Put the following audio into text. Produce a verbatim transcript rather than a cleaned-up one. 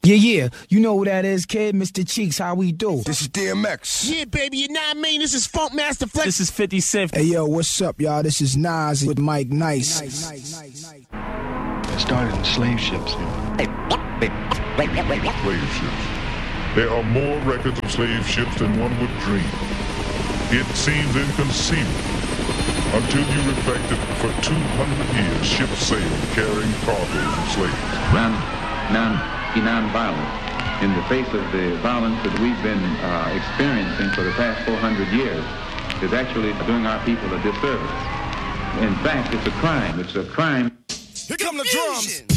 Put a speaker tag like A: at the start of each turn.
A: Yeah, yeah, you know who that is, kid. Mister Cheeks, how we do?
B: This is D M X.
C: Yeah, baby, you know what I mean? This is Funk Master Flex.
D: This is fifty Cent.
A: Hey, yo, what's up, y'all? This is Nas with Mike Nice.
B: It started in slave ships.
E: Slave ships. There are more records of slave ships than one would dream. It seems inconceivable until you reflect that for two hundred years ships sailed carrying cargoes of slaves.
F: Non, non, be non-violent in the face of the violence that we've been uh, experiencing for the past four hundred years is actually doing our people a disservice. In fact, it's a crime. It's a crime.
B: Here come the drums.